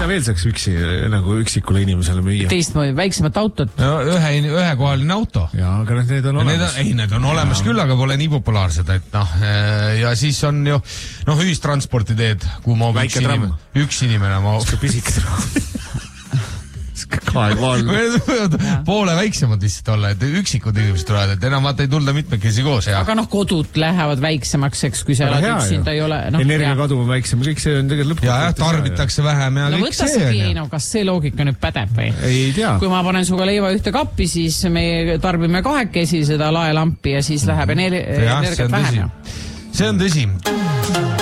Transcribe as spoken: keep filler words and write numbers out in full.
mida veel saaks üksi, nagu üksikule inimesele müüa? Teistmoodi, väiksemat autot. No, ühe, ühekohaline auto. Ja, aga need on olemas. Need on, ei, need on olemas ja. Küll, aga pole nii populaarsed, et noh, ja siis on ju, noh, ühistransporti teed, kuhu ma üks inimene, üks inimene ma... pisik tramm. Poole väiksemad lihtsalt olla, et üksikud inimesed tulevad, et enam vaata ei tulda mitmekesi koos. Ja. Aga noh, kodud lähevad väiksemaks, eks, kui sa elad üksinda ei ole. No, energiakadu on väiksem, kõik see on tegelikult lõpuks. Ja, ja tarbitakse vähem ja no, kõik see on. No, kas see loogika nüüd pädeb või? Ei tea. Kui ma panen suga leiva ühte kappi, siis me tarbime kahekesi seda laelampi ja siis läheb energiat vähem. See on tõsi.